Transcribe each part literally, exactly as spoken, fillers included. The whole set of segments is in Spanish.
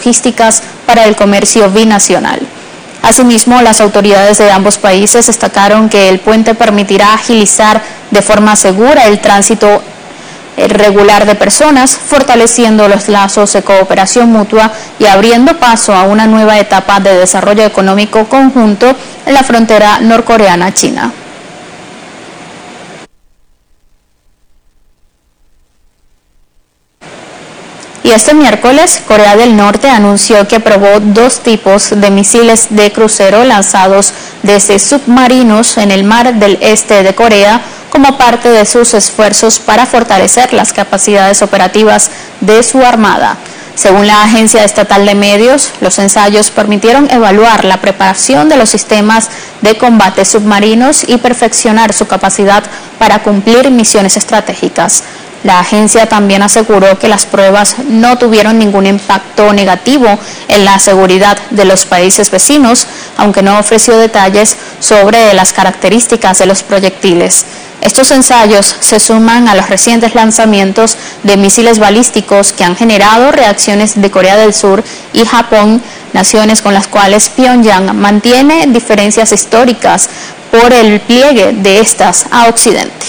logísticas para el comercio binacional. Asimismo, las autoridades de ambos países destacaron que el puente permitirá agilizar de forma segura el tránsito regular de personas, fortaleciendo los lazos de cooperación mutua y abriendo paso a una nueva etapa de desarrollo económico conjunto en la frontera norcoreana-china. Y este miércoles, Corea del Norte anunció que probó dos tipos de misiles de crucero lanzados desde submarinos en el mar del este de Corea como parte de sus esfuerzos para fortalecer las capacidades operativas de su armada. Según la Agencia Estatal de Medios, los ensayos permitieron evaluar la preparación de los sistemas de combate submarinos y perfeccionar su capacidad para cumplir misiones estratégicas. La agencia también aseguró que las pruebas no tuvieron ningún impacto negativo en la seguridad de los países vecinos, aunque no ofreció detalles sobre las características de los proyectiles. Estos ensayos se suman a los recientes lanzamientos de misiles balísticos que han generado reacciones de Corea del Sur y Japón, naciones con las cuales Pyongyang mantiene diferencias históricas por el pliegue de estas a Occidente.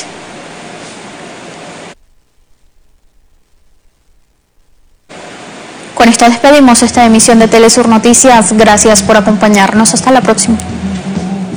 Con esto despedimos esta emisión de Telesur Noticias. Gracias por acompañarnos. Hasta la próxima.